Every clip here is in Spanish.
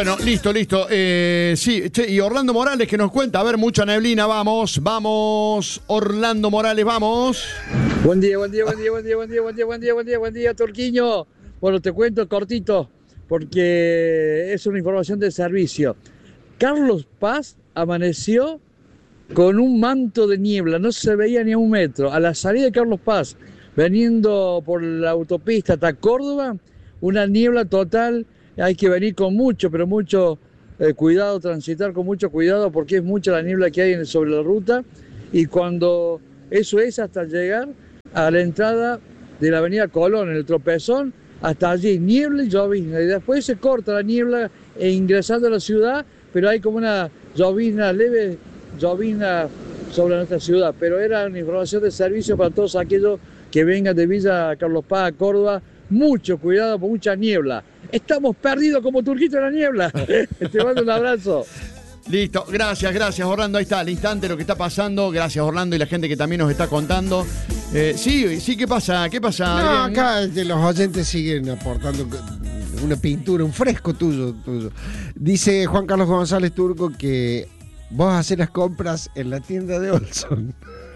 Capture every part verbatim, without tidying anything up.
Bueno, listo, listo. Eh, sí, che, y Orlando Morales que nos cuenta, a ver, mucha neblina, vamos, vamos, Orlando Morales, vamos. Buen día, buen día, buen día, buen día, buen día, buen día, buen día, buen día, buen día, Turquiño. Bueno, te cuento cortito, porque es una información de servicio. Carlos Paz amaneció con un manto de niebla, no se veía ni a un metro. A la salida de Carlos Paz, veniendo por la autopista hasta Córdoba, una niebla total. Hay que venir con mucho, pero mucho eh, cuidado, transitar con mucho cuidado, porque es mucha la niebla que hay en- sobre la ruta. Y cuando eso es hasta llegar a la entrada de la avenida Colón, en el Tropezón, hasta allí, niebla y llovizna. Y después se corta la niebla e ingresando a la ciudad, pero hay como una llovizna leve, llovizna sobre nuestra ciudad. Pero era una información de servicio para todos aquellos que vengan de Villa Carlos Paz a Córdoba. Mucho cuidado, por mucha niebla. Estamos perdidos como Turquito en la niebla. Te mando un abrazo. Listo, gracias, gracias Orlando, ahí está, al instante lo que está pasando, gracias Orlando y la gente que también nos está contando. Eh, sí, sí, ¿qué pasa? ¿Qué pasa? No, Adrián? acá este, los oyentes siguen aportando una pintura, un fresco tuyo, tuyo. Dice Juan Carlos González Turco que vos haces las compras en la tienda de Olson.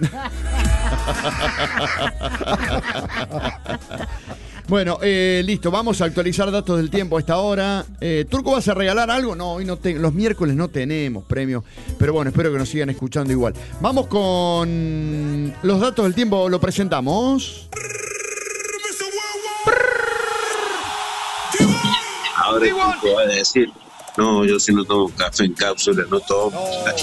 Bueno, eh, listo, vamos a actualizar datos del tiempo a esta hora. Eh, ¿Turco vas a regalar algo? No, hoy no te- los miércoles no tenemos premio, pero bueno, espero que nos sigan escuchando igual. Vamos con los datos del tiempo, lo presentamos. Ahora el tipo va a decir, no, yo si no tomo café en cápsula, no tomo.